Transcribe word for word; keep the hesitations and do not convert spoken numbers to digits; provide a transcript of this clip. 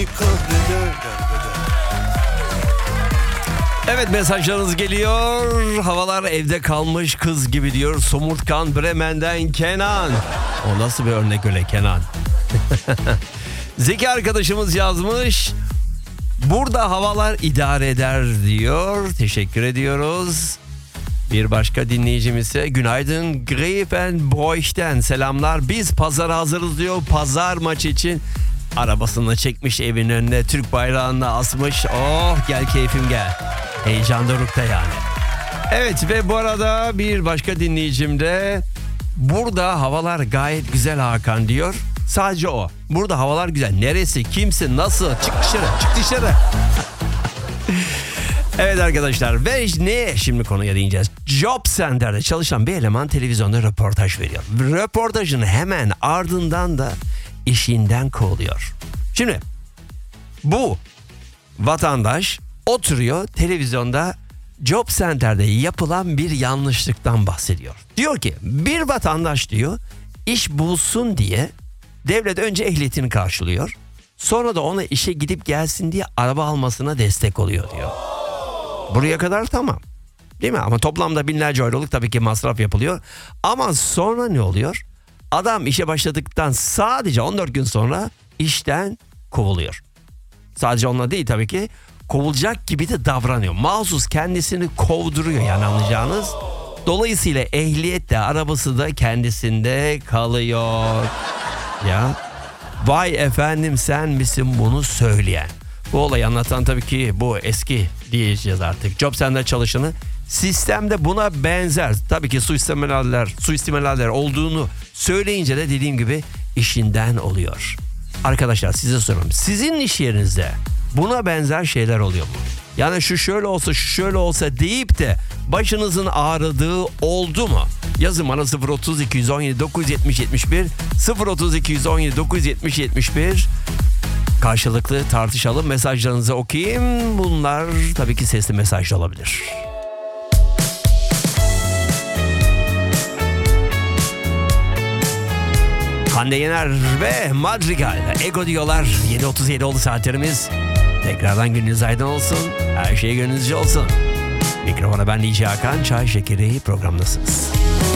kahreder. Evet, mesajlarınız geliyor. Havalar evde kalmış kız gibi diyor Somurtkan Bremen'den Kenan. O nasıl bir örnek öyle Kenan? Zeki arkadaşımız yazmış. Burada havalar idare eder diyor. Teşekkür ediyoruz. Bir başka dinleyicimiz ise günaydın Grevenbroich'ten selamlar. Biz pazara hazırız diyor. Pazar maçı için arabasını çekmiş evin önüne, Türk bayrağını asmış. Oh gel keyfim gel. Heyecan dorukta yani. Evet ve bu arada bir başka dinleyicim de burada havalar gayet güzel Hakan diyor. Sadece o. Burada havalar güzel. Neresi, kimsin, nasıl? Çık dışarı, çık dışarı. Evet arkadaşlar ve ne şimdi konuya değineceğiz. Job Center'de çalışan bir eleman televizyonda röportaj veriyor. Röportajın hemen ardından da işinden kovuluyor. Şimdi bu vatandaş oturuyor televizyonda Job Center'de yapılan bir yanlışlıktan bahsediyor. Diyor ki bir vatandaş diyor iş bulsun diye devlet önce ehliyetini karşılıyor. Sonra da ona işe gidip gelsin diye araba almasına destek oluyor diyor. Buraya kadar tamam. Değil mi? Ama toplamda binlerce euroluk tabii ki masraf yapılıyor. Ama sonra ne oluyor? Adam işe başladıktan sadece on dört gün sonra işten kovuluyor. Sadece onunla değil tabii ki. Kovulacak gibi de davranıyor. Mahsus kendisini kovduruyor yani anlayacağınız. Dolayısıyla ehliyet de arabası da kendisinde kalıyor. Ya vay efendim sen misin bunu söyleyen? Bu olayı anlatan tabii ki bu eski diyeceğiz artık. Job Center çalışanı sistemde buna benzer tabii ki suistimaller, suistimaller olduğunu söyleyince de dediğim gibi işinden oluyor. Arkadaşlar size soruyorum. Sizin iş yerinizde buna benzer şeyler oluyor mu? Yani şu şöyle olsa şu şöyle olsa deyip de başınızın ağrıdığı oldu mu? Yazın bana sıfır otuz iki yüz on yedi dokuz yüz yetmiş yetmiş bir sıfır otuz iki yüz on yedi dokuz yüz yetmiş yetmiş bir karşılıklı tartışalım, mesajlarınızı okuyayım. Bunlar tabii ki sesli mesaj olabilir. Hande Yener ve Madrigal Ego diyorlar. yedi otuz yedi oldu saatlerimiz. Tekrardan gününüz aydın olsun. Her şey gönlünüzce olsun. Mikrofona ben D J Hakan. Çay Şekeri programdasınız.